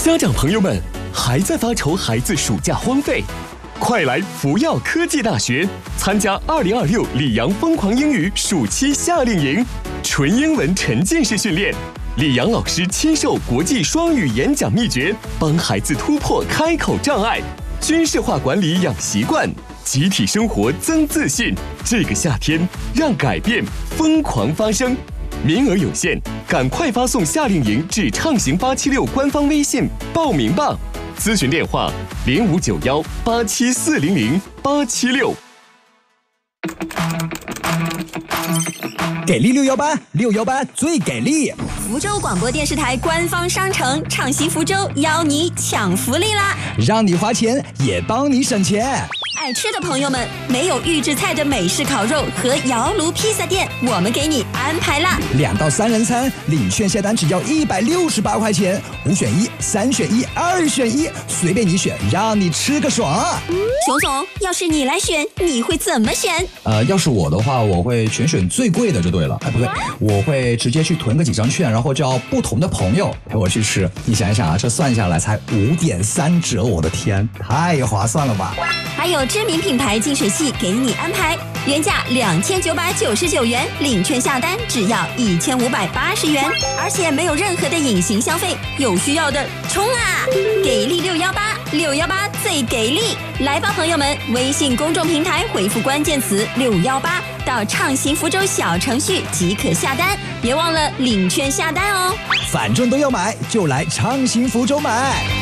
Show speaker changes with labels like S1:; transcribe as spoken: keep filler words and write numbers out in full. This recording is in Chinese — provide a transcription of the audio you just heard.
S1: 家长朋友们，还在发愁孩子暑假荒废？快来福耀科技大学参加二零二六里昂疯狂英语暑期夏令营，纯英文沉浸式训练，里昂老师亲授国际双语演讲秘诀，帮孩子突破开口障碍，军事化管理养习惯，集体生活增自信。这个夏天，让改变疯狂发生。名额有限，赶快发送夏令营至畅行八七六官方微信报名吧。咨询电话零五九幺八七四零零八七六。
S2: 给力六幺八，六幺八最给力！
S3: 福州广播电视台官方商城畅行福州邀你抢福利啦！
S2: 让你花钱也帮你省钱。
S3: 爱吃的朋友们，没有预制菜的美式烤肉和窑炉披萨店，我们给你安排啦！
S2: 两到三人餐，领券下单只要一百六十八块钱，五选一，三选一，二选一，随便你选，让你吃个爽。
S3: 熊总，要是你来选，你会怎么选？
S2: 呃，要是我的话，我会全选最贵的就对了。哎，不对，我会直接去囤个几张券，然后叫不同的朋友陪我去吃。你想一想啊，这算下来才五点三折，我的天，太划算了吧！
S3: 还有知名品牌净水器给你安排，原价两千九百九十九元，领券下单只要一千五百八十元，而且没有任何的隐形消费，有需要的冲啊！给力六幺八，六幺八最给力！来吧，朋友们，微信公众平台回复关键词六幺八到畅行福州小程序即可下单，别忘了领券下单哦。
S2: 反正都要买，就来畅行福州买。